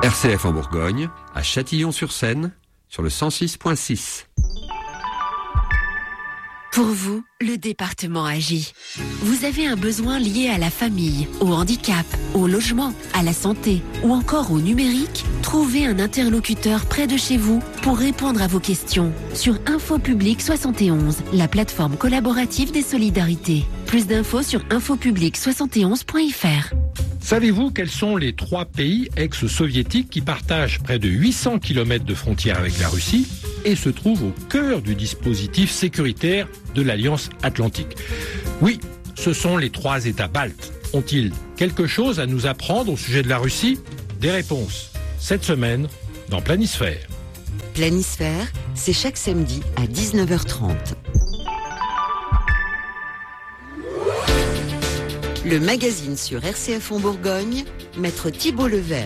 RCF en Bourgogne, à Châtillon-sur-Seine, sur le 106.6. Pour vous, le département agit. Vous avez un besoin lié à la famille, au handicap, au logement, à la santé ou encore au numérique? Trouvez un interlocuteur près de chez vous pour répondre à vos questions sur Infopublic 71, la plateforme collaborative des solidarités. Plus d'infos sur infopublic71.fr. Savez-vous quels sont les 3 pays ex-soviétiques qui partagent près de 800 km de frontière avec la Russie et se trouvent au cœur du dispositif sécuritaire de l'Alliance Atlantique? Oui, ce sont les 3 États baltes. Ont-ils quelque chose à nous apprendre au sujet de la Russie? Des réponses cette semaine dans Planisphère. Planisphère, c'est chaque samedi à 19h30. Le magazine sur RCF en Bourgogne, Maître Thibault Levert.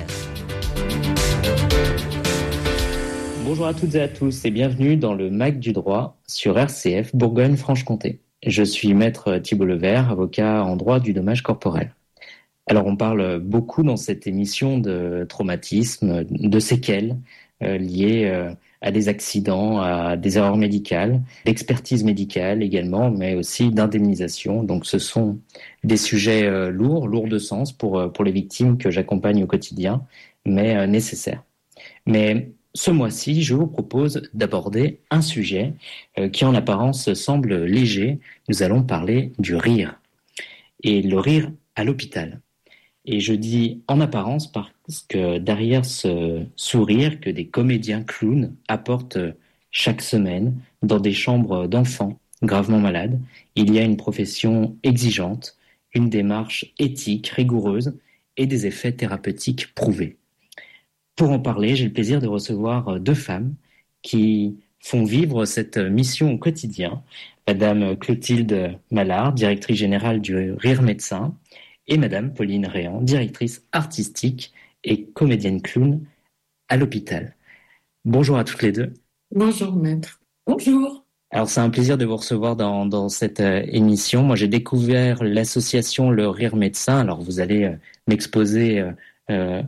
Bonjour à toutes et à tous et bienvenue dans le MAG du droit sur RCF Bourgogne-Franche-Comté. Je suis Maître Thibault Levert, avocat en droit du dommage corporel. Alors on parle beaucoup dans cette émission de traumatisme, de séquelles liées à des accidents, à des erreurs médicales, d'expertise médicale également, mais aussi d'indemnisation. Donc ce sont des sujets lourds de sens pour les victimes que j'accompagne au quotidien, mais nécessaires. Mais ce mois-ci, je vous propose d'aborder un sujet qui en apparence semble léger. Nous allons parler du rire. Et le rire à l'hôpital. Et je dis en apparence parce que derrière ce sourire que des comédiens clowns apportent chaque semaine dans des chambres d'enfants gravement malades, il y a une profession exigeante, une démarche éthique rigoureuse et des effets thérapeutiques prouvés. Pour en parler, j'ai le plaisir de recevoir 2 femmes qui font vivre cette mission au quotidien. Madame Clotilde Mallard, directrice générale du Rire Médecin, et Madame Pauline Réan, directrice artistique et comédienne clown à l'hôpital. Bonjour à toutes les 2. Bonjour maître. Bonjour. Alors c'est un plaisir de vous recevoir dans cette émission. Moi j'ai découvert l'association Le Rire Médecin. Alors vous allez m'exposer et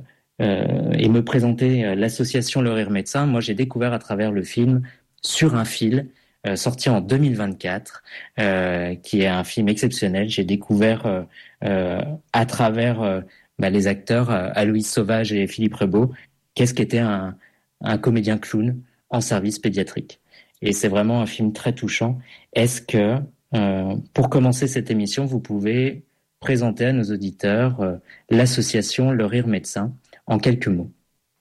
me présenter l'association Le Rire Médecin. Moi j'ai découvert à travers le film Sur un fil, sorti en 2024, qui est un film exceptionnel. J'ai découvert à travers les acteurs Aloïs Sauvage et Philippe Rebaud qu'est-ce qu'était un comédien clown en service pédiatrique. Et c'est vraiment un film très touchant. Est-ce que, pour commencer cette émission, vous pouvez présenter à nos auditeurs l'association Le Rire Médecin en quelques mots?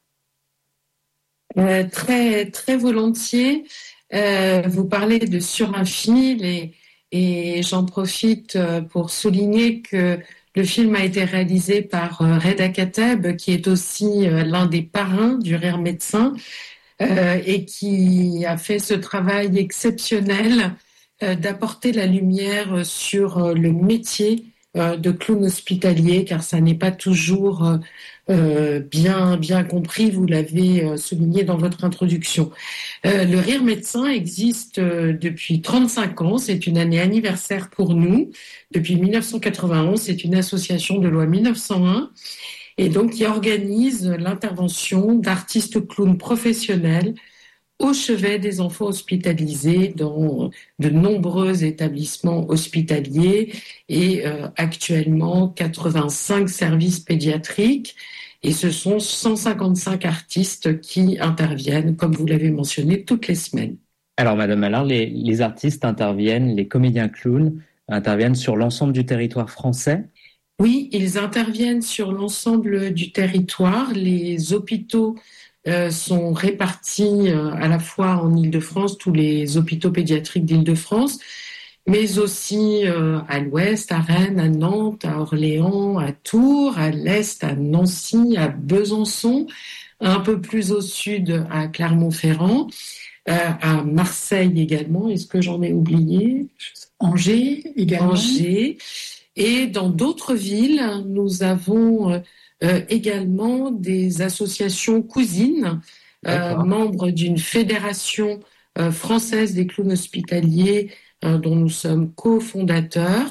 Très, très volontiers. Vous parlez de Sur un fil et j'en profite pour souligner que le film a été réalisé par Reda Kateb, qui est aussi l'un des parrains du Rire Médecin et qui a fait ce travail exceptionnel d'apporter la lumière sur le métier de clown hospitalier, car ça n'est pas toujours bien compris, vous l'avez souligné dans votre introduction. Le Rire Médecin existe depuis 35 ans, c'est une année anniversaire pour nous. Depuis 1991, c'est une association de loi 1901 et donc qui organise l'intervention d'artistes clowns professionnels au chevet des enfants hospitalisés dans de nombreux établissements hospitaliers et actuellement 85 services pédiatriques. Et ce sont 155 artistes qui interviennent, comme vous l'avez mentionné, toutes les semaines. Alors, Madame Mallard, les artistes interviennent, les comédiens clowns interviennent sur l'ensemble du territoire français? Oui, ils interviennent sur l'ensemble du territoire. Les hôpitaux sont répartis à la fois en Île-de-France, tous les hôpitaux pédiatriques d'Île-de-France, mais aussi à l'ouest, à Rennes, à Nantes, à Orléans, à Tours, à l'est, à Nancy, à Besançon, un peu plus au sud, à Clermont-Ferrand, à Marseille également. Est-ce que j'en ai oublié? Angers également. Angers. Et dans d'autres villes, nous avons également des associations cousines, membres d'une fédération française des clowns hospitaliers dont nous sommes cofondateurs.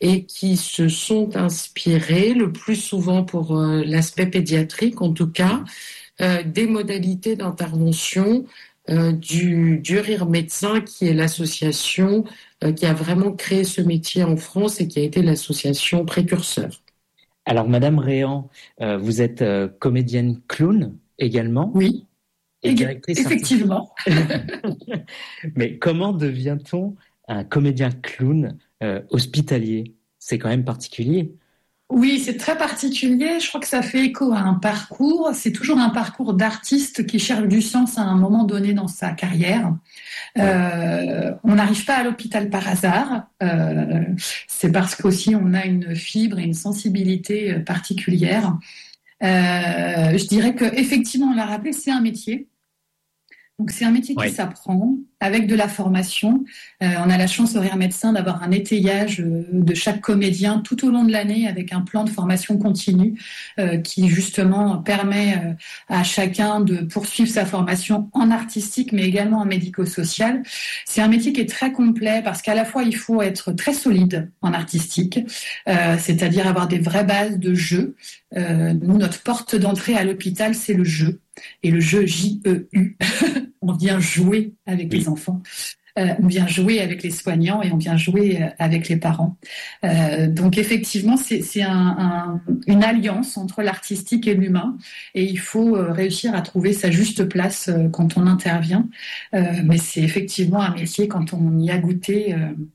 et qui se sont inspirés, le plus souvent pour l'aspect pédiatrique en tout cas, des modalités d'intervention du Rire Médecin, qui est l'association qui a vraiment créé ce métier en France et qui a été l'association précurseur. Alors, Madame Réan, vous êtes comédienne clown également? Oui, et directrice effectivement. Mais comment devient-on un comédien clown hospitalier? C'est quand même particulier. Oui, c'est très particulier. Je crois que ça fait écho à un parcours. C'est toujours un parcours d'artiste qui cherche du sens à un moment donné dans sa carrière. On n'arrive pas à l'hôpital par hasard. C'est parce qu'aussi on a une fibre et une sensibilité particulière. Je dirais que effectivement, on l'a rappelé, c'est un métier. Donc c'est un métier qui s'apprend avec de la formation. On a la chance au Rire Médecin d'avoir un étayage de chaque comédien tout au long de l'année avec un plan de formation continue qui justement permet à chacun de poursuivre sa formation en artistique mais également en médico-social. C'est un métier qui est très complet parce qu'à la fois il faut être très solide en artistique, c'est-à-dire avoir des vraies bases de jeu. Nous, notre porte d'entrée à l'hôpital, c'est le jeu. Et le jeu J-E-U, on vient jouer avec les enfants, on vient jouer avec les soignants et on vient jouer avec les parents. Donc effectivement, c'est une alliance entre l'artistique et l'humain et il faut réussir à trouver sa juste place quand on intervient. Mais c'est effectivement un métier, quand on y a goûté,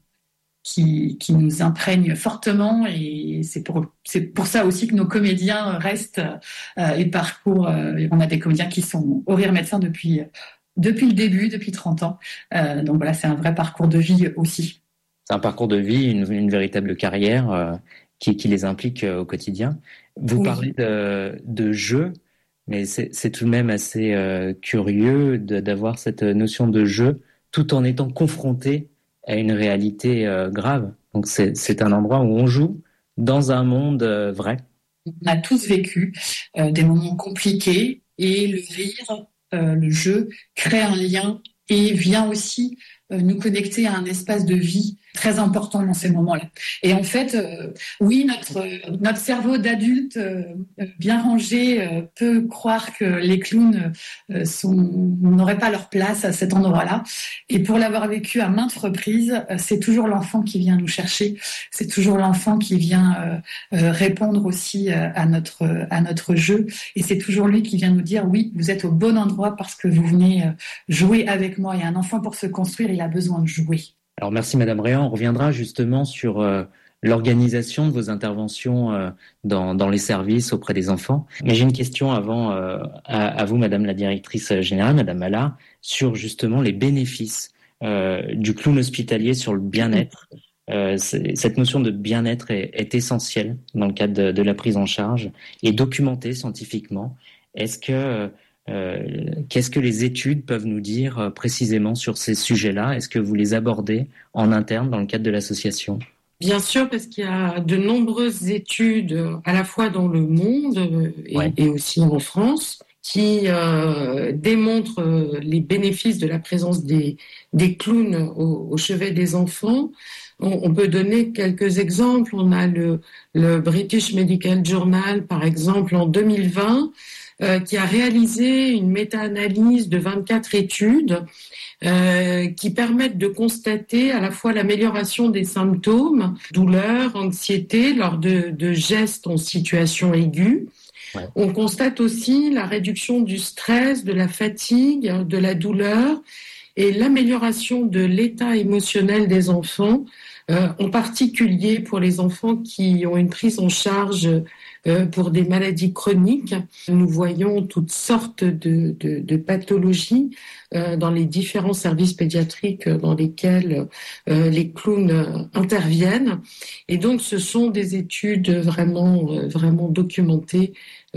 qui nous imprègne fortement et c'est pour ça aussi que nos comédiens restent et parcourent. On a des comédiens qui sont au Rire Médecin depuis le début, depuis 30 ans. Donc voilà, c'est un vrai parcours de vie aussi. C'est un parcours de vie, une véritable carrière qui les implique au quotidien. Vous parlez de jeu, mais c'est tout de même assez curieux d'avoir cette notion de jeu tout en étant confronté à une réalité grave. Donc c'est un endroit où on joue dans un monde vrai. On a tous vécu des moments compliqués et le rire, le jeu, crée un lien et vient aussi nous connecter à un espace de vie très important dans ces moments-là. Et en fait, oui, notre cerveau d'adulte bien rangé peut croire que les clowns n'auraient pas leur place à cet endroit-là. Et pour l'avoir vécu à maintes reprises, c'est toujours l'enfant qui vient nous chercher. C'est toujours l'enfant qui vient répondre aussi à notre jeu. Et c'est toujours lui qui vient nous dire, oui, vous êtes au bon endroit parce que vous venez jouer avec moi. Et un enfant, pour se construire, il a besoin de jouer. Alors merci Madame Réan, on reviendra justement sur l'organisation de vos interventions dans les services auprès des enfants. Mais j'ai une question avant à vous Madame la directrice générale, Madame Allard, sur justement les bénéfices du clown hospitalier sur le bien-être. Cette notion de bien-être est essentielle dans le cadre de la prise en charge et documentée scientifiquement. Qu'est-ce que les études peuvent nous dire précisément sur ces sujets-là? Est-ce que vous les abordez en interne dans le cadre de l'association? Bien sûr, parce qu'il y a de nombreuses études, à la fois dans le monde et aussi en France, qui démontrent les bénéfices de la présence des clowns au chevet des enfants. On peut donner quelques exemples. On a le British Medical Journal, par exemple, en 2020, qui a réalisé une méta-analyse de 24 études qui permettent de constater à la fois l'amélioration des symptômes, douleur, anxiété, lors de gestes en situation aiguë. Ouais. On constate aussi la réduction du stress, de la fatigue, de la douleur et l'amélioration de l'état émotionnel des enfants, en particulier pour les enfants qui ont une prise en charge pour des maladies chroniques. Nous voyons toutes sortes de pathologies dans les différents services pédiatriques dans lesquels les clowns interviennent. Et donc, ce sont des études vraiment documentées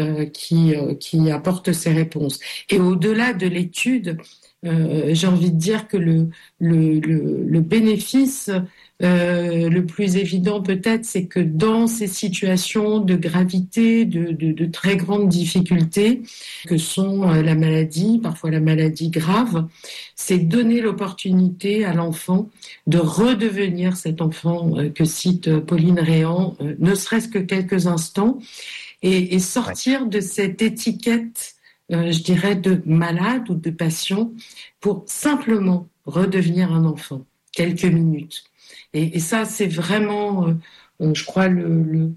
qui apportent ces réponses. Et au-delà de l'étude, j'ai envie de dire que le bénéfice Le plus évident peut-être, c'est que dans ces situations de gravité, de très grandes difficultés, que sont la maladie, parfois la maladie grave, c'est donner l'opportunité à l'enfant de redevenir cet enfant que cite Pauline Réan, ne serait-ce que quelques instants, et sortir de cette étiquette, je dirais, de malade ou de patient, pour simplement redevenir un enfant, quelques minutes. Et ça, c'est vraiment, je crois, le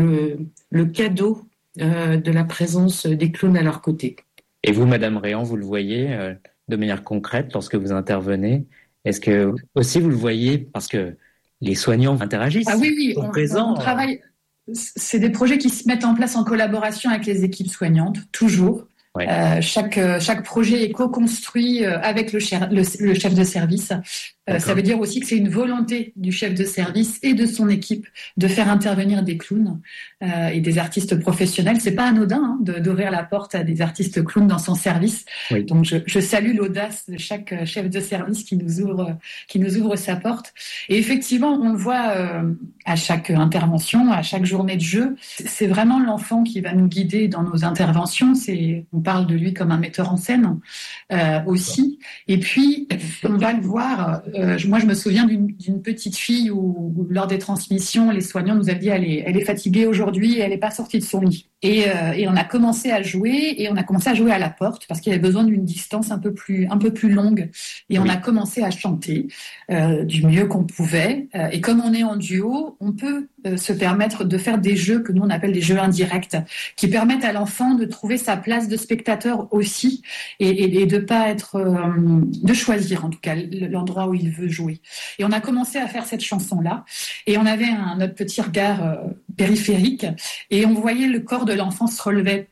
cadeau de la présence des clowns à leur côté. Et vous, Madame Réan, vous le voyez de manière concrète lorsque vous intervenez? Est-ce que aussi vous le voyez parce que les soignants interagissent? Ah oui, sont présents. On travaille. C'est des projets qui se mettent en place en collaboration avec les équipes soignantes, toujours. Ouais. Chaque projet est co-construit avec le chef de service. Ça veut dire aussi que c'est une volonté du chef de service et de son équipe de faire intervenir des clowns et des artistes professionnels. C'est pas anodin d'ouvrir la porte à des artistes clowns dans son service. Oui. Donc je salue l'audace de chaque chef de service qui nous ouvre sa porte. Et effectivement, on le voit à chaque intervention, à chaque journée de jeu. C'est vraiment l'enfant qui va nous guider dans nos interventions. On parle de lui comme un metteur en scène aussi. Et puis on va le voir. Moi, je me souviens d'une petite fille où, lors des transmissions, les soignants nous avaient dit elle est fatiguée aujourd'hui et elle n'est pas sortie de son lit. Et on a commencé à jouer à la porte parce qu'il y avait besoin d'une distance un peu plus longue. Et on a commencé à chanter du mieux qu'on pouvait. Et comme on est en duo, on peut se permettre de faire des jeux que nous on appelle des jeux indirects, qui permettent à l'enfant de trouver sa place de spectateur aussi et de pas être, de choisir en tout cas l'endroit où il veut jouer. Et on a commencé à faire cette chanson-là et on avait notre petit regard périphérique et on voyait le corps de l'enfant se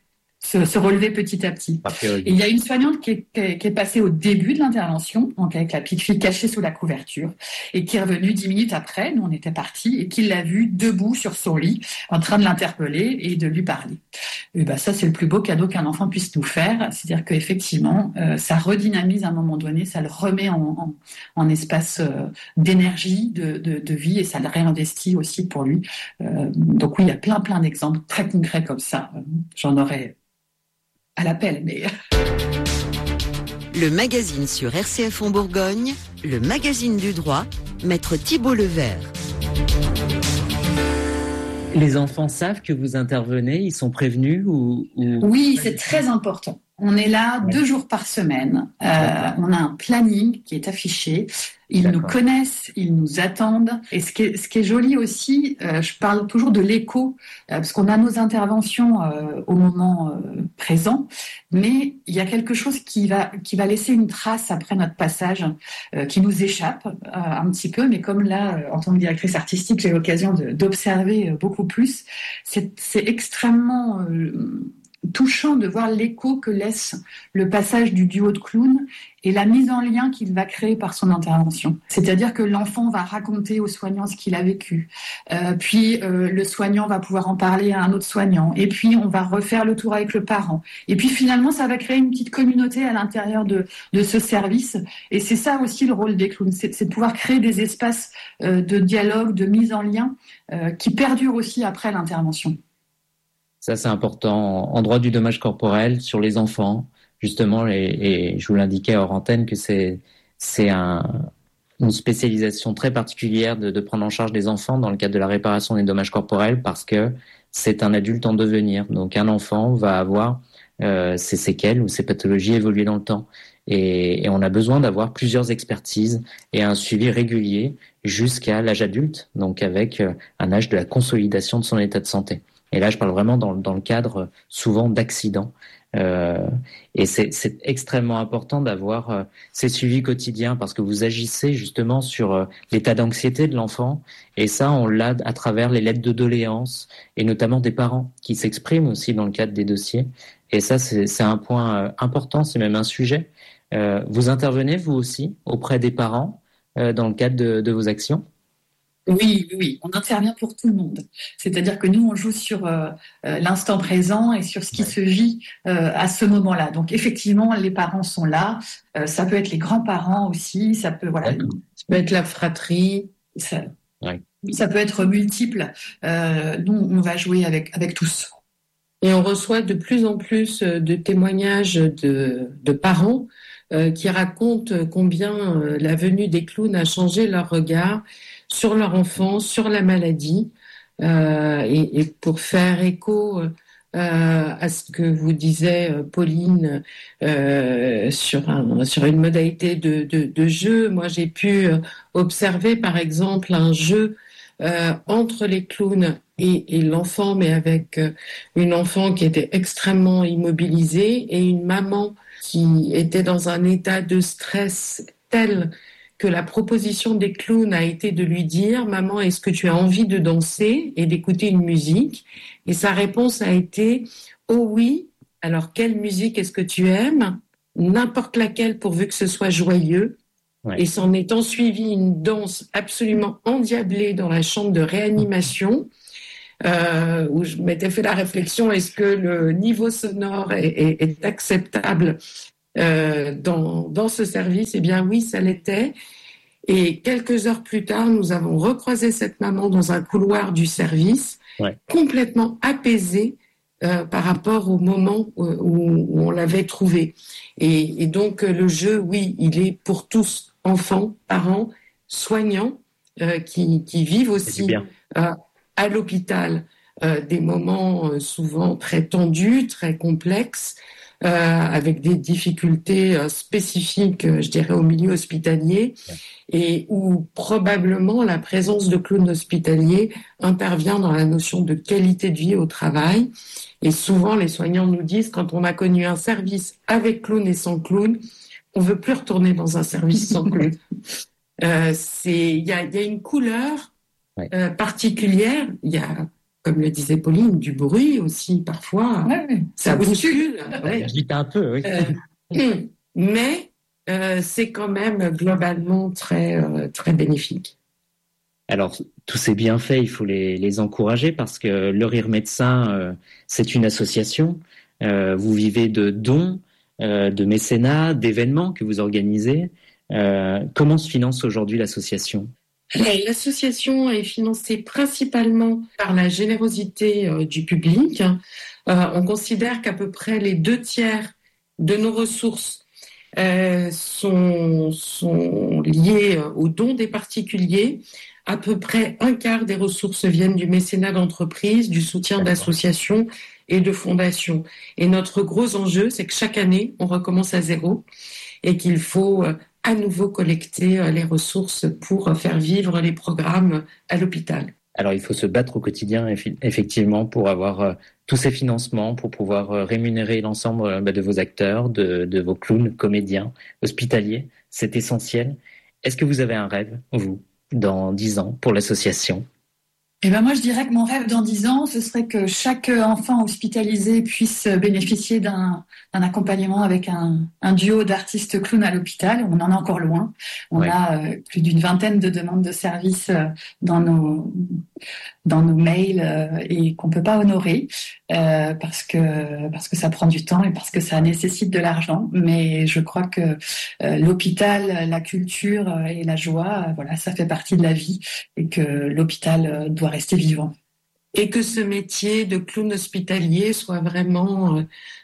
relever petit à petit. Et il y a une soignante qui est passée au début de l'intervention, donc avec la petite fille cachée sous la couverture, et qui est revenue 10 minutes après, nous on était partis, et qui l'a vue debout sur son lit, en train de l'interpeller et de lui parler. Et ça, c'est le plus beau cadeau qu'un enfant puisse nous faire, c'est-à-dire qu'effectivement, ça redynamise à un moment donné, ça le remet en espace d'énergie, de vie, et ça le réinvestit aussi pour lui. Donc oui, il y a plein d'exemples très concrets comme ça. J'en aurais à l'appel, mais... Le magazine sur RCF en Bourgogne, le magazine du droit, Maître Thibault Levert. Les enfants savent que vous intervenez, ils sont prévenus ou... Oui, c'est très important. On est là 2 jours par semaine. On a un planning qui est affiché. Ils nous connaissent, ils nous attendent. Et ce qui est joli aussi, je parle toujours de l'écho, parce qu'on a nos interventions au moment présent, mais il y a quelque chose qui va laisser une trace après notre passage, qui nous échappe un petit peu. Mais comme là, en tant que directrice artistique, j'ai l'occasion d'observer beaucoup plus. C'est extrêmement... touchant de voir l'écho que laisse le passage du duo de clowns et la mise en lien qu'il va créer par son intervention. C'est-à-dire que l'enfant va raconter au soignant ce qu'il a vécu, puis le soignant va pouvoir en parler à un autre soignant, et puis on va refaire le tour avec le parent. Et puis finalement, ça va créer une petite communauté à l'intérieur de ce service. Et c'est ça aussi le rôle des clowns, c'est de pouvoir créer des espaces de dialogue, de mise en lien qui perdurent aussi après l'intervention. Ça, c'est important. En droit du dommage corporel, sur les enfants, justement, et je vous l'indiquais hors antenne que c'est une spécialisation très particulière de prendre en charge des enfants dans le cadre de la réparation des dommages corporels parce que c'est un adulte en devenir. Donc, un enfant va avoir ses séquelles ou ses pathologies évoluer dans le temps. Et on a besoin d'avoir plusieurs expertises et un suivi régulier jusqu'à l'âge adulte, donc avec un âge de la consolidation de son état de santé. Et là, je parle vraiment dans le cadre souvent d'accidents. Et c'est extrêmement important d'avoir ces suivis quotidiens parce que vous agissez justement sur l'état d'anxiété de l'enfant. Et ça, on l'a à travers les lettres de doléances et notamment des parents qui s'expriment aussi dans le cadre des dossiers. Et ça, c'est un point important, c'est même un sujet. Vous intervenez, vous aussi, auprès des parents dans le cadre de vos actions ? Oui, on intervient pour tout le monde. C'est-à-dire que nous, on joue sur l'instant présent et sur ce qui se vit à ce moment-là. Donc, effectivement, les parents sont là. Ça peut être les grands-parents aussi. Ça peut être la fratrie. Ça peut être multiple. Nous, on va jouer avec tous. Et on reçoit de plus en plus de témoignages de parents qui racontent combien la venue des clowns a changé leur regard sur leur enfant, sur la maladie. Et pour faire écho à ce que vous disait Pauline sur une modalité de jeu, moi j'ai pu observer par exemple un jeu entre les clowns et l'enfant, mais avec une enfant qui était extrêmement immobilisée et une maman qui était dans un état de stress tel que la proposition des clowns a été de lui dire « Maman, est-ce que tu as envie de danser et d'écouter une musique ?» Et sa réponse a été « Oh oui, alors quelle musique est-ce que tu aimes ? N'importe laquelle pourvu que ce soit joyeux. » Et s'en étant suivi une danse absolument endiablée dans la chambre de réanimation, où je m'étais fait la réflexion, est-ce que le niveau sonore est acceptable dans ce service? Eh bien oui, ça l'était. Et quelques heures plus tard, nous avons recroisé cette maman dans un couloir du service, complètement apaisée par rapport au moment où on l'avait trouvée. Et donc le jeu, oui, il est pour tous, enfants, parents, soignants, qui vivent aussi à l'hôpital des moments souvent très tendus, très complexes, avec des difficultés spécifiques, je dirais, au milieu hospitalier, et où probablement la présence de clowns hospitaliers intervient dans la notion de qualité de vie au travail. Et souvent, les soignants nous disent, quand on a connu un service avec clown et sans clown, on veut plus retourner dans un service sans clown. Il y a une couleur particulière. Il y a, comme le disait Pauline, du bruit aussi parfois. Ça bouscule. J'agite un peu, oui. Mais c'est quand même globalement très bénéfique. Alors, tous ces bienfaits, il faut les encourager parce que le Rire Médecin, c'est une association. Vous vivez de dons, de mécénat, d'événements que vous organisez. Comment se finance aujourd'hui l'association ? L'association est financée principalement par la générosité du public. On considère qu'à peu près les 2/3 de nos ressources sont liées aux dons des particuliers. À peu près 1/4 des ressources viennent du mécénat d'entreprise, du soutien d'associations et de fondations. Et notre gros enjeu, c'est que chaque année, on recommence à zéro et qu'il faut à nouveau collecter les ressources pour faire vivre les programmes à l'hôpital. Alors, il faut se battre au quotidien, effectivement, pour avoir tous ces financements, pour pouvoir rémunérer l'ensemble de vos acteurs, de vos clowns, comédiens, hospitaliers. C'est essentiel. Est-ce que vous avez un rêve, vous, dans 10 ans, pour l'association ? Eh ben moi, je dirais que mon rêve dans 10 ans, ce serait que chaque enfant hospitalisé puisse bénéficier d'un accompagnement avec un duo d'artistes clowns à l'hôpital. On en est encore loin. On a plus d'une vingtaine de demandes de services dans nos mails et qu'on peut pas honorer parce que ça prend du temps et parce que ça nécessite de l'argent. Mais je crois que l'hôpital, la culture et la joie, ça fait partie de la vie et que l'hôpital doit rester vivant. Et que ce métier de clown hospitalier soit vraiment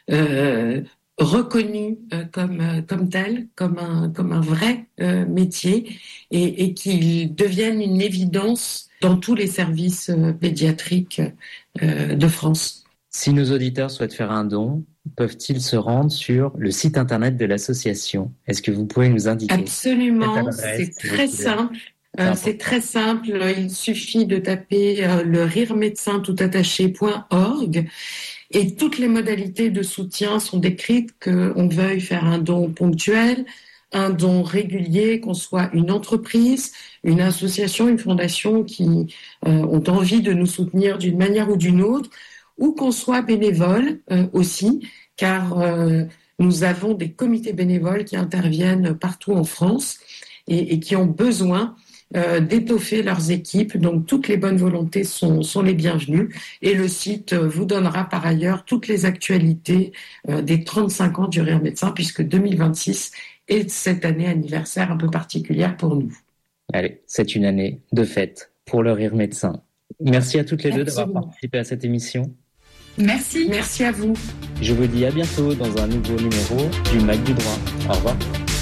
reconnu comme tel, comme un vrai métier, et qu'il devienne une évidence dans tous les services pédiatriques de France. Si nos auditeurs souhaitent faire un don, peuvent-ils se rendre sur le site internet de l'association ? Est-ce que vous pouvez nous indiquer ? Absolument, c'est très simple. C'est très simple, il suffit de taper le riremédecin.org et toutes les modalités de soutien sont décrites, qu'on veuille faire un don ponctuel, un don régulier, qu'on soit une entreprise, une association, une fondation qui ont envie de nous soutenir d'une manière ou d'une autre, ou qu'on soit bénévole aussi, car nous avons des comités bénévoles qui interviennent partout en France et qui ont besoin d'étoffer leurs équipes. Donc toutes les bonnes volontés sont les bienvenues et le site vous donnera par ailleurs toutes les actualités des 35 ans du Rire Médecin, puisque 2026 est cette année anniversaire un peu particulière pour nous. Allez, c'est une année de fête pour le Rire Médecin. Merci à toutes les deux d'avoir participé à cette émission. Merci. Merci à vous. Je vous dis à bientôt dans un nouveau numéro du Mac du Droit. Au revoir.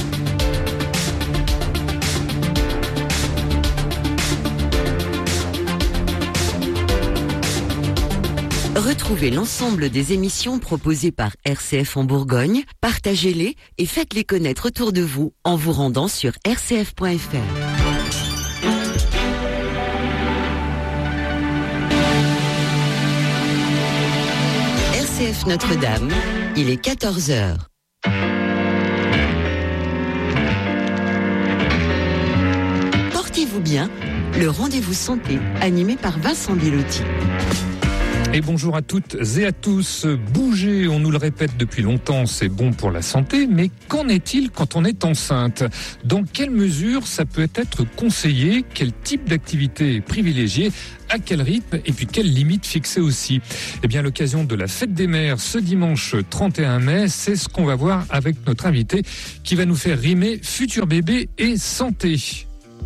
Retrouvez l'ensemble des émissions proposées par RCF en Bourgogne, partagez-les et faites-les connaître autour de vous en vous rendant sur rcf.fr. RCF Notre-Dame, il est 14h. Portez-vous bien, le rendez-vous santé animé par Vincent Bilotti. Et bonjour à toutes et à tous. Bouger, on nous le répète depuis longtemps, c'est bon pour la santé, mais qu'en est-il quand on est enceinte ? Dans quelle mesure ça peut être conseillé ? Quel type d'activité est privilégié ? À quel rythme ? Et puis quelles limites fixer aussi ? Eh bien, à l'occasion de la fête des mères ce dimanche 31 mai, c'est ce qu'on va voir avec notre invité qui va nous faire rimer futur bébé et santé.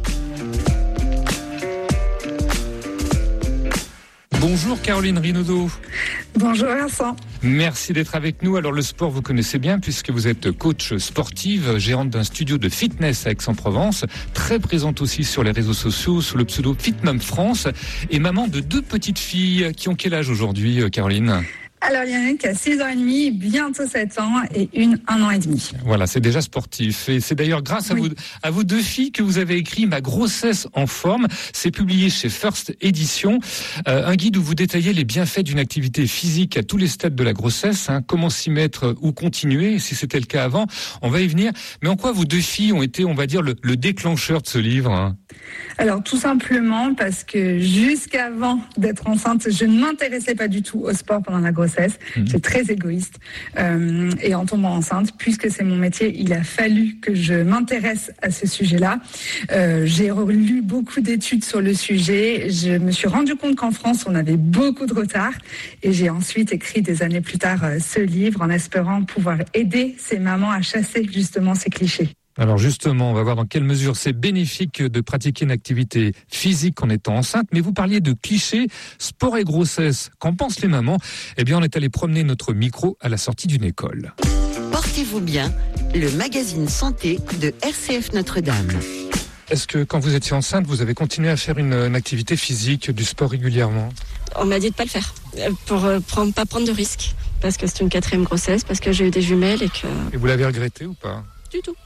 Bonjour Caroline Rinaudot. Bonjour Vincent. Merci d'être avec nous. Alors le sport, vous connaissez bien puisque vous êtes coach sportive, gérante d'un studio de fitness à Aix-en-Provence, très présente aussi sur les réseaux sociaux sous le pseudo FitMom France et maman de 2 petites filles qui ont quel âge aujourd'hui, Caroline ? Alors, il y en a une qui a 6 ans et demi, bientôt 7 ans, et une 1 an et demi. Voilà, c'est déjà sportif. Et c'est d'ailleurs grâce à vos 2 filles que vous avez écrit Ma grossesse en forme. C'est publié chez First Edition. Un guide où vous détaillez les bienfaits d'une activité physique à tous les stades de la grossesse. Comment s'y mettre ou continuer, si c'était le cas avant. On va y venir. Mais en quoi vos 2 filles ont été, on va dire, le déclencheur de ce livre ? Alors, tout simplement parce que jusqu'avant d'être enceinte, je ne m'intéressais pas du tout au sport pendant la grossesse. C'est très égoïste. Et en tombant enceinte, puisque c'est mon métier, il a fallu que je m'intéresse à ce sujet-là. J'ai lu beaucoup d'études sur le sujet. Je me suis rendu compte qu'en France, on avait beaucoup de retard. Et j'ai ensuite écrit des années plus tard ce livre en espérant pouvoir aider ces mamans à chasser justement ces clichés. Alors justement, on va voir dans quelle mesure c'est bénéfique de pratiquer une activité physique en étant enceinte. Mais vous parliez de clichés, sport et grossesse. Qu'en pensent les mamans ? Eh bien, on est allé promener notre micro à la sortie d'une école. Portez-vous bien, le magazine santé de RCF Notre-Dame. Est-ce que quand vous étiez enceinte, vous avez continué à faire une activité physique, du sport régulièrement ? On m'a dit de pas le faire, pour pas prendre de risques. Parce que c'est une 4e grossesse, parce que j'ai eu des jumelles et que... Et vous l'avez regretté ou pas ? Du tout.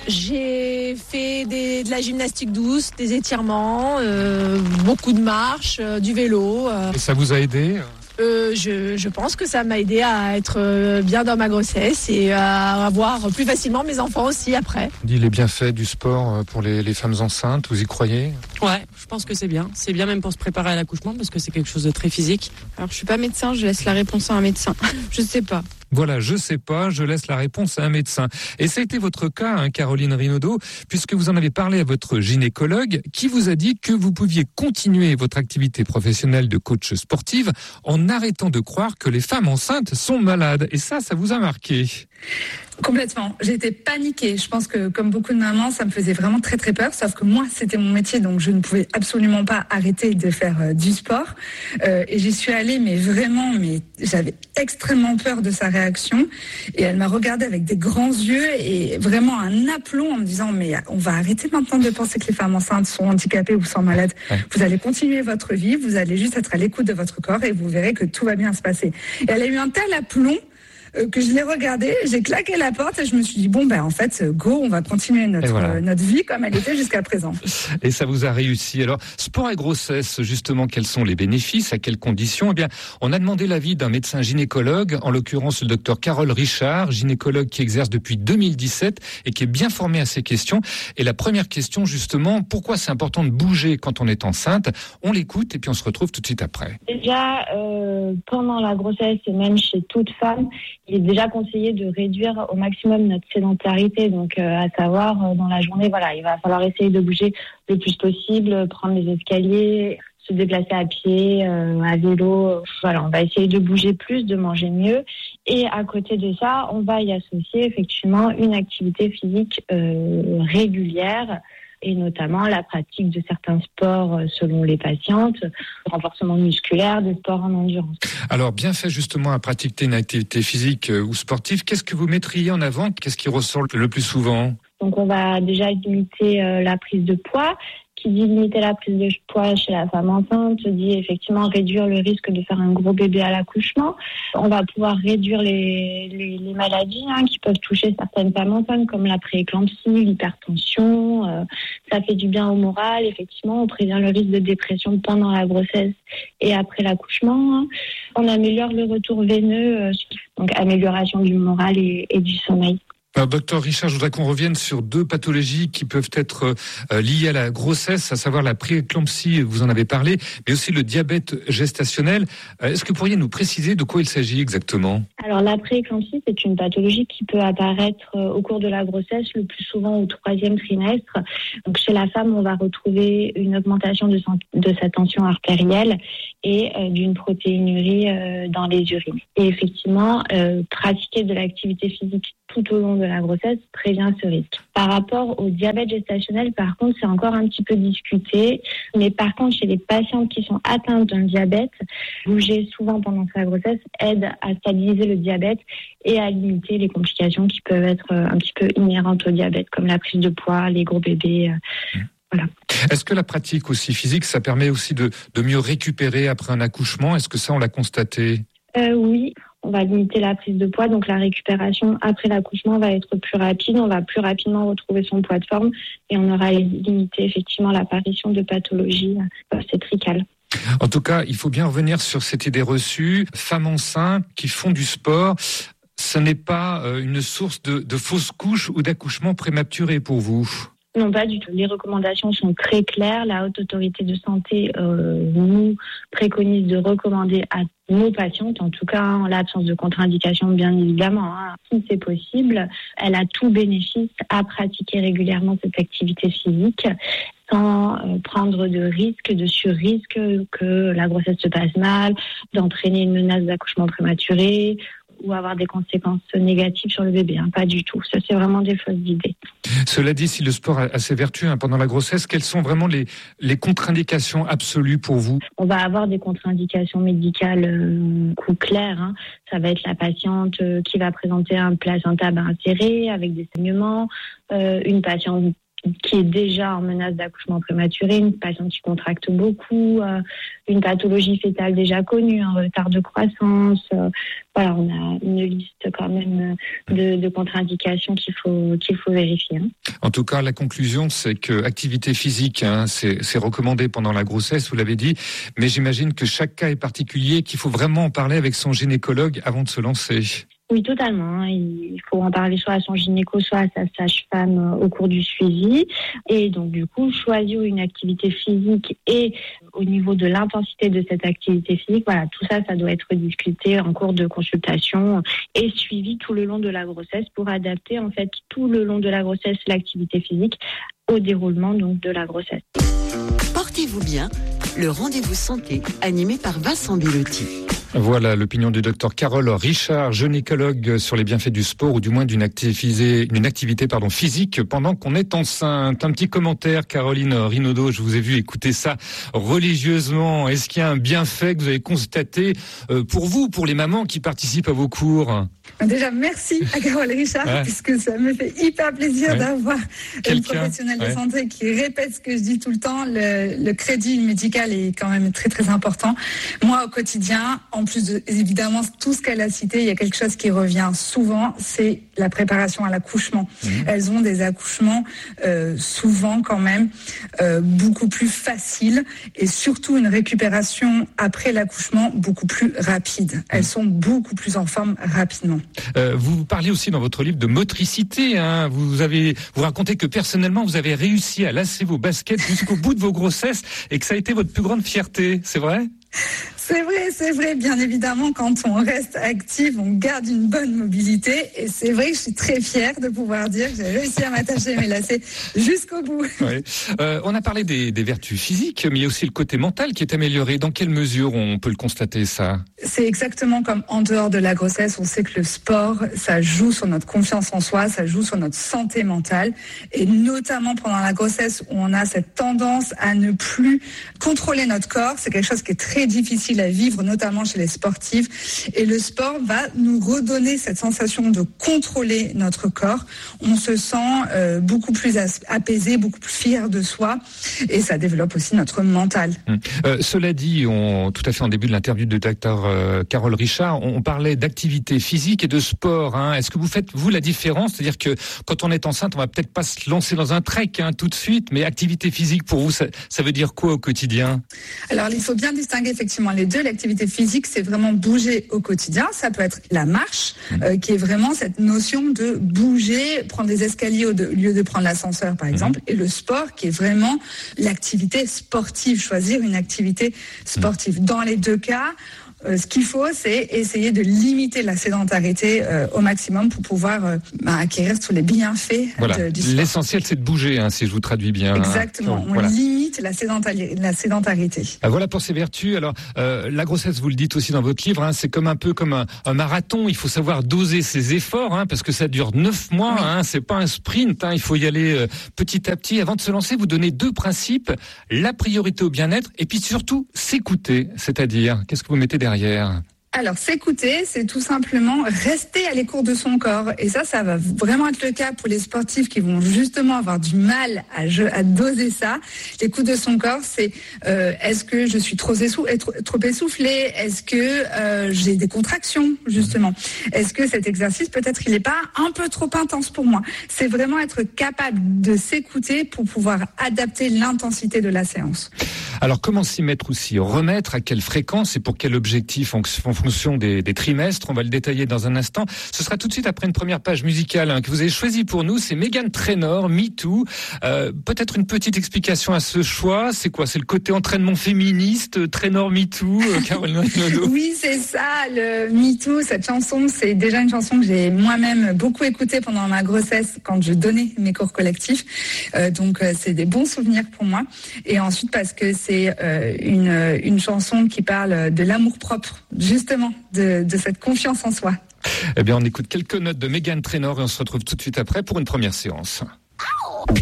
J'ai fait de la gymnastique douce, des étirements, beaucoup de marches, du vélo. Et ça vous a aidé ? Je pense que ça m'a aidé à être bien dans ma grossesse et à avoir plus facilement mes enfants aussi après. On dit les bienfaits du sport pour les femmes enceintes, vous y croyez ? Ouais, je pense que c'est bien. C'est bien même pour se préparer à l'accouchement parce que c'est quelque chose de très physique. Alors je suis pas médecin, je laisse la réponse à un médecin. Je sais pas. Voilà, je sais pas, je laisse la réponse à un médecin. Et ça a été votre cas, Caroline Rinaudot, puisque vous en avez parlé à votre gynécologue, qui vous a dit que vous pouviez continuer votre activité professionnelle de coach sportive en arrêtant de croire que les femmes enceintes sont malades. Et ça vous a marqué. Complètement. J'ai été paniquée. Je pense que comme beaucoup de mamans, ça me faisait vraiment très très peur. Sauf que moi, c'était mon métier, donc je ne pouvais absolument pas arrêter de faire du sport. Et j'y suis allée, mais j'avais extrêmement peur de sa réaction. Et elle m'a regardée avec des grands yeux et vraiment un aplomb en me disant mais on va arrêter maintenant de penser que les femmes enceintes sont handicapées ou sont malades. Ouais. Vous allez continuer votre vie, vous allez juste être à l'écoute de votre corps et vous verrez que tout va bien se passer. Et elle a eu un tel aplomb que je l'ai regardé, j'ai claqué la porte et je me suis dit en fait, go, on va continuer notre vie comme elle était jusqu'à présent. Et ça vous a réussi. Alors, sport et grossesse, justement, quels sont les bénéfices, à quelles conditions ? Eh bien, on a demandé l'avis d'un médecin gynécologue, en l'occurrence le docteur Carole Richard, gynécologue qui exerce depuis 2017 et qui est bien formé à ces questions. Et la première question, justement, pourquoi c'est important de bouger quand on est enceinte ? On l'écoute et puis on se retrouve tout de suite après. Déjà, pendant la grossesse et même chez toute femme, il est déjà conseillé de réduire au maximum notre sédentarité, donc à savoir dans la journée, il va falloir essayer de bouger le plus possible, prendre les escaliers, se déplacer à pied, à vélo. On va essayer de bouger plus, de manger mieux. Et à côté de ça, on va y associer effectivement une activité physique régulière et notamment la pratique de certains sports selon les patientes, le renforcement musculaire, des sports en endurance. Alors, bien fait justement à pratiquer une activité physique ou sportive, qu'est-ce que vous mettriez en avant? Qu'est-ce qui ressort le plus souvent? Donc on va déjà limiter la prise de poids. Qui dit limiter la prise de poids chez la femme enceinte dit effectivement réduire le risque de faire un gros bébé à l'accouchement. On va pouvoir réduire les maladies qui peuvent toucher certaines femmes enceintes comme la prééclampsie, l'hypertension. Ça fait du bien au moral. Effectivement, on prévient le risque de dépression pendant la grossesse et après l'accouchement. On améliore le retour veineux, donc amélioration du moral et du sommeil. Alors, docteur Richard, je voudrais qu'on revienne sur 2 pathologies qui peuvent être liées à la grossesse, à savoir la prééclampsie, vous en avez parlé, mais aussi le diabète gestationnel. Est-ce que vous pourriez nous préciser de quoi il s'agit exactement? Alors, la prééclampsie, c'est une pathologie qui peut apparaître au cours de la grossesse, le plus souvent au 3e trimestre. Donc, chez la femme, on va retrouver une augmentation de sa tension artérielle et d'une protéinurie dans les urines. Et effectivement, pratiquer de l'activité physique tout au long de la grossesse prévient ce risque. Par rapport au diabète gestationnel, par contre, c'est encore un petit peu discuté. Mais par contre, chez les patientes qui sont atteintes d'un diabète, bouger souvent pendant sa grossesse aide à stabiliser le diabète et à limiter les complications qui peuvent être un petit peu inhérentes au diabète, comme la prise de poids, les gros bébés. Voilà. Est-ce que la pratique aussi physique, ça permet aussi de mieux récupérer après un accouchement? Est-ce que ça, on l'a constaté? Oui. On va limiter la prise de poids, donc la récupération après l'accouchement va être plus rapide, on va plus rapidement retrouver son poids de forme et on aura limité effectivement l'apparition de pathologies obstétricales. En tout cas, il faut bien revenir sur cette idée reçue, femmes enceintes qui font du sport, ce n'est pas une source de fausses couches ou d'accouchement prématuré pour vous? Non, pas du tout. Les recommandations sont très claires. La Haute Autorité de Santé nous préconise de recommander à nos patientes, en tout cas en l'absence de contre-indication bien évidemment, si c'est possible, elle a tout bénéfice à pratiquer régulièrement cette activité physique sans prendre de risque, de sur-risque, que la grossesse se passe mal, d'entraîner une menace d'accouchement prématuré ou avoir des conséquences négatives sur le bébé. Pas du tout. Ça, c'est vraiment des fausses idées. Cela dit, si le sport a ses vertus pendant la grossesse, quelles sont vraiment les contre-indications absolues pour vous? On va avoir des contre-indications médicales coup clair. Ça va être la patiente qui va présenter un placenta inséré avec des saignements, une patiente qui est déjà en menace d'accouchement prématuré, une patiente qui contracte beaucoup, une pathologie fœtale déjà connue, un retard de croissance. Voilà, on a une liste quand même de contre-indications qu'il faut vérifier. En tout cas, la conclusion, c'est que activité physique, c'est recommandé pendant la grossesse, vous l'avez dit, mais j'imagine que chaque cas est particulier, qu'il faut vraiment en parler avec son gynécologue avant de se lancer. Oui, totalement. Il faut en parler soit à son gynéco, soit à sa sage-femme au cours du suivi. Et donc, du coup, choisir une activité physique et au niveau de l'intensité de cette activité physique, voilà, tout ça, ça doit être discuté en cours de consultation et suivi tout le long de la grossesse pour adapter, en fait, tout le long de la grossesse, l'activité physique au déroulement, donc, de la grossesse. Portez-vous bien, le rendez-vous santé animé par Vincent Bilotti. Voilà l'opinion du docteur Carole Richard, gynécologue sur les bienfaits du sport ou du moins d'une activité physique pendant qu'on est enceinte. Un petit commentaire, Caroline Rinaudot, je vous ai vu écouter ça religieusement. Est-ce qu'il y a un bienfait que vous avez constaté pour vous, pour les mamans qui participent à vos cours? Déjà, merci à Carole Richard, puisque ça me fait hyper plaisir d'avoir une professionnelle de santé qui répète ce que je dis tout le temps. Le crédit médical est quand même très, très important. Moi, au quotidien, en plus de, évidemment, tout ce qu'elle a cité, il y a quelque chose qui revient souvent, c'est la préparation à l'accouchement. Elles ont des accouchements souvent quand même beaucoup plus faciles et surtout une récupération après l'accouchement beaucoup plus rapide. Elles sont beaucoup plus en forme rapidement. Vous parlez aussi dans votre livre de motricité. Vous racontez que personnellement, vous avez réussi à lasser vos baskets jusqu'au bout de vos grossesses et que ça a été votre plus grande fierté. C'est vrai ? C'est vrai, bien évidemment, quand on reste actif, on garde une bonne mobilité. Et c'est vrai que je suis très fière de pouvoir dire que j'ai réussi à m'attacher mes lacets jusqu'au bout. Oui. On a parlé des vertus physiques, mais il y a aussi le côté mental qui est amélioré. Dans quelle mesure on peut le constater, ça? C'est exactement comme en dehors de la grossesse, on sait que le sport, ça joue sur notre confiance en soi, ça joue sur notre santé mentale. Et notamment pendant la grossesse, où on a cette tendance à ne plus contrôler notre corps. C'est quelque chose qui est très difficile à vivre, notamment chez les sportifs. Et le sport va nous redonner cette sensation de contrôler notre corps. On se sent beaucoup plus apaisé, beaucoup plus fier de soi. Et ça développe aussi notre mental. Cela dit, tout à fait en début de l'interview de Dr Carole Richard, on parlait d'activité physique et de sport. Est-ce que vous faites, vous, la différence? C'est-à-dire que quand on est enceinte, on va peut-être pas se lancer dans un trek tout de suite, mais activité physique, pour vous, ça veut dire quoi au quotidien? Alors, il faut bien distinguer effectivement les deux. L'activité physique, c'est vraiment bouger au quotidien. Ça peut être la marche, qui est vraiment cette notion de bouger, prendre des escaliers au lieu de prendre l'ascenseur, par exemple. Et le sport, qui est vraiment l'activité sportive, choisir une activité sportive. Dans les deux cas, ce qu'il faut, c'est essayer de limiter la sédentarité au maximum pour pouvoir acquérir tous les bienfaits du sport. L'essentiel, c'est de bouger, si je vous traduis bien. Exactement. On limite la sédentarité. Voilà pour ces vertus. Alors, la grossesse, vous le dites aussi dans votre livre, c'est comme un peu comme un marathon. Il faut savoir doser ses efforts, parce que ça dure 9 mois. C'est pas un sprint. Il faut y aller petit à petit. Avant de se lancer, vous donnez 2 principes. La priorité au bien-être et puis surtout s'écouter. C'est-à-dire, qu'est-ce que vous mettez derrière? Alors, s'écouter, c'est tout simplement rester à l'écoute de son corps. Et ça va vraiment être le cas pour les sportifs qui vont justement avoir du mal à doser ça. L'écoute de son corps, c'est est-ce que je suis trop essoufflée? Est-ce que j'ai des contractions, justement? Est-ce que cet exercice, peut-être, il n'est pas un peu trop intense pour moi? C'est vraiment être capable de s'écouter pour pouvoir adapter l'intensité de la séance. Alors, comment s'y mettre aussi? Remettre à quelle fréquence et pour quel objectif en fonction des trimestres? On va le détailler dans un instant. Ce sera tout de suite après une première page musicale que vous avez choisie pour nous. C'est Meghan Trainor, Me Too. Peut-être une petite explication à ce choix. C'est quoi? C'est le côté entraînement féministe, Trainor, Me Too, Caroline Rinaudot? Oui, c'est ça, le Me Too. Cette chanson, c'est déjà une chanson que j'ai moi-même beaucoup écoutée pendant ma grossesse quand je donnais mes cours collectifs. Donc, c'est des bons souvenirs pour moi. Et ensuite, parce que c'est une chanson qui parle de l'amour-propre, justement, de cette confiance en soi. Eh bien, on écoute quelques notes de Meghan Trainor et on se retrouve tout de suite après pour une première séance.